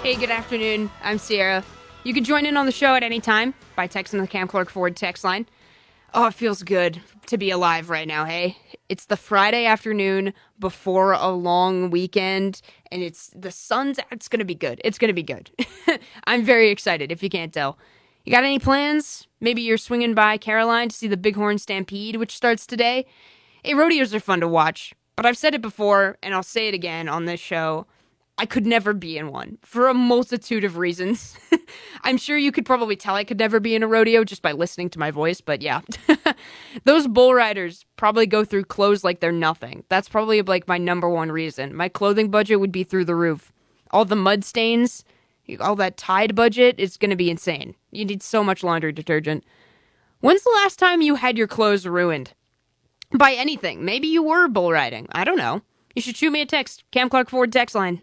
Hey, good afternoon. I'm Sierra. You can join in on the show at any time by texting the Cam Clark Ford text line. Oh, it feels good to be alive right now, hey? It's the Friday afternoon before a long weekend, and it's going to be good. It's going to be good. I'm very excited, if you can't tell. You got any plans? Maybe you're swinging by Caroline to see the Bighorn Stampede, which starts today. Hey, rodeos are fun to watch, but I've said it before, and I'll say it again on this show. I could never be in one for a multitude of reasons. I'm sure you could probably tell I could never be in a rodeo just by listening to my voice, but yeah. Those bull riders probably go through clothes like they're nothing. That's probably like my number one reason. My clothing budget would be through the roof. All the mud stains, all that Tide budget is going to be insane. You need so much laundry detergent. When's the last time you had your clothes ruined? By anything. Maybe you were bull riding. I don't know. You should shoot me a text. Cam Clark Ford text line.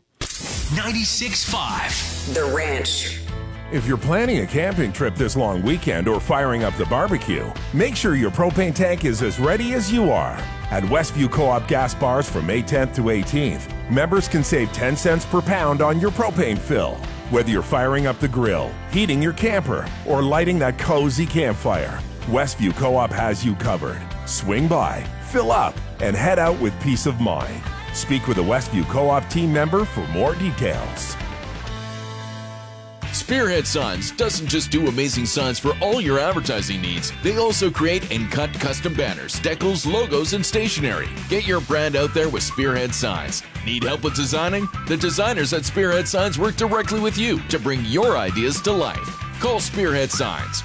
96.5 The Ranch. If you're planning a camping trip this long weekend or firing up the barbecue, make sure your propane tank is as ready as you are. At Westview Co-op gas bars from May 10th to 18th, members can save 10 cents per pound on your propane fill. Whether you're firing up the grill, heating your camper, or lighting that cozy campfire, Westview Co-op has you covered. Swing by, fill up, and head out with peace of mind. Speak with a Westview Co-op team member for more details. Spearhead Signs doesn't just do amazing signs for all your advertising needs. They also create and cut custom banners, decals, logos, and stationery. Get your brand out there with Spearhead Signs. Need help with designing? The designers at Spearhead Signs work directly with you to bring your ideas to life. Call Spearhead Signs,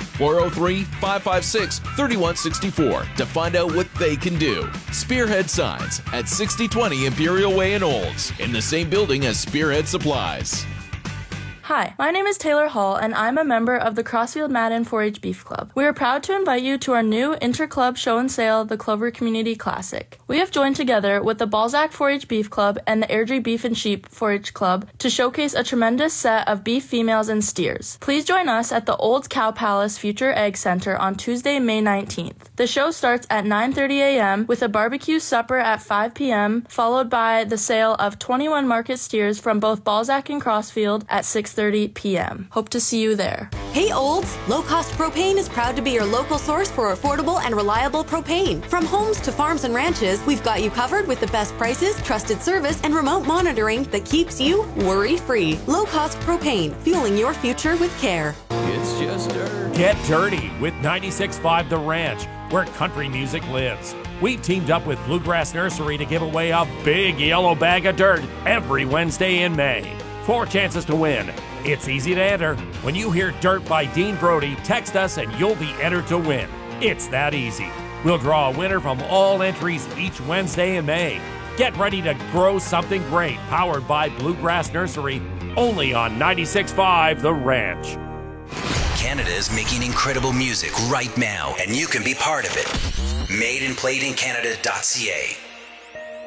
403-556-3164 to find out what they can do. Spearhead Signs at 6020 Imperial Way in Olds, in the same building as Spearhead Supplies. Hi, my name is Taylor Hall, and I'm a member of the Crossfield Madden 4-H Beef Club. We are proud to invite you to our new inter-club show and sale, the Clover Community Classic. We have joined together with the Balzac 4-H Beef Club and the Airdrie Beef and Sheep 4-H Club to showcase a tremendous set of beef females and steers. Please join us at the Olds Cow Palace Future Egg Center on Tuesday, May 19th. The show starts at 9:30 a.m. with a barbecue supper at 5 p.m., followed by the sale of 21 market steers from both Balzac and Crossfield at 6:30 p.m. Hope to see you there. Hey Olds, Low Cost Propane is proud to be your local source for affordable and reliable propane. From homes to farms and ranches, we've got you covered with the best prices, trusted service, and remote monitoring that keeps you worry-free. Low Cost Propane, fueling your future with care. It's just dirt. Get dirty with 96.5 The Ranch, where country music lives. We've teamed up with Bluegrass Nursery to give away a big yellow bag of dirt every Wednesday in May. 4 chances to win. It's easy to enter. When you hear Dirt by Dean Brody, text us and you'll be entered to win. It's that easy. We'll draw a winner from all entries each Wednesday in May. Get ready to grow something great, powered by Bluegrass Nursery, only on 96.5 The Ranch. Canada is making incredible music right now, and you can be part of it. MadeandPlayedInCanada.ca